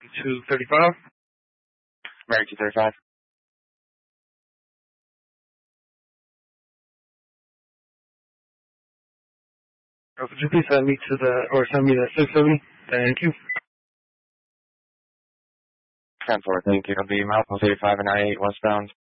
235. Mary 235. Could you please send me the 670? Thank you. 10-4, thank you. It'll be Malcolm 35 and I-8 westbound.